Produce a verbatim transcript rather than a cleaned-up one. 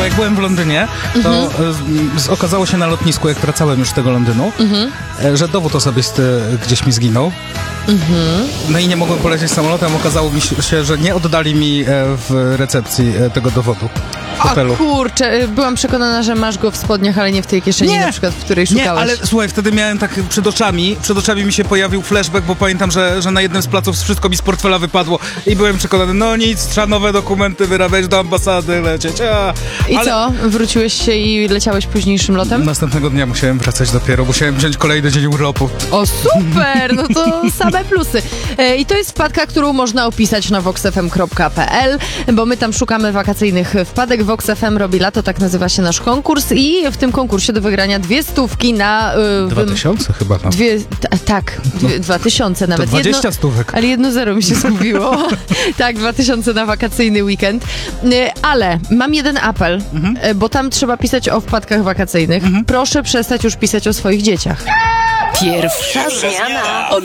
bo jak byłem w Londynie, to mhm. z, z, okazało się na lotnisku, jak wracałem już z tego Londynu, mhm. że dowód osobisty gdzieś mi zginął. Mhm. No i nie mogłem polecieć samolotem. Okazało mi się, że nie oddali mi w recepcji tego dowodu w hotelu. O kurczę, byłam przekonana, że masz go w spodniach, ale nie w tej kieszeni, nie, na przykład, w której szukałeś. Nie, ale słuchaj, wtedy miałem tak przed oczami, przed oczami mi się pojawił flashback, bo pamiętam, że, że na jednym z placów wszystko mi z portfela wypadło i byłem przekonany, no nic, trzeba nowe dokumenty wyrabiać, do ambasady lecieć. A, I ale... co? Wróciłeś się i leciałeś późniejszym lotem? Następnego dnia musiałem wracać dopiero, musiałem wziąć kolejny dzień urlopu. O super, no to same plusy. E, I to jest wpadka, którą można opisać na vox f m kropka p l, bo my tam szukamy wakacyjnych wpadek. Vox F M robi lato, tak nazywa się nasz konkurs i w tym konkursie do wygrania dwie stówki na... Yy, dwa tysiące chyba tam. Dwie, t- tak, dwie, no, dwa tysiące nawet. To dwadzieścia jedno, stówek. Ale jedno zero mi się zgubiło. Tak, dwa tysiące na wakacyjny weekend. Yy, ale mam jeden apel, mhm. yy, bo tam trzeba pisać o wpadkach wakacyjnych. Mhm. Proszę przestać już pisać o swoich dzieciach. Pierwsza zmiana.